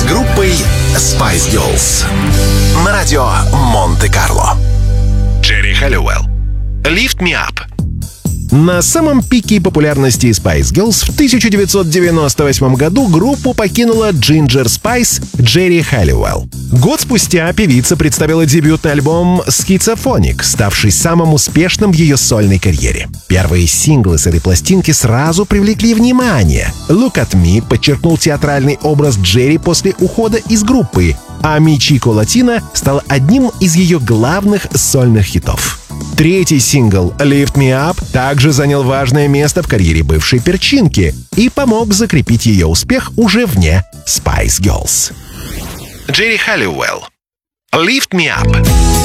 группой Spice Girls на радио Монте-Карло. Джерри Хэллиуэлл, Lift Me Up. На самом пике популярности Spice Girls в 1998 году группу покинула Ginger Spice Джерри Хэллиуэлл. Год спустя певица представила дебютный альбом Schizophonic, ставший самым успешным в ее сольной карьере. Первые синглы с этой пластинки сразу привлекли внимание. Look at Me подчеркнул театральный образ Джерри после ухода из группы, а Mi Chico Latina стал одним из ее главных сольных хитов. Третий сингл «Lift Me Up» также занял важное место в карьере бывшей перчинки и помог закрепить ее успех уже вне Spice Girls. Джерри Хэллиуэлл, Lift Me Up.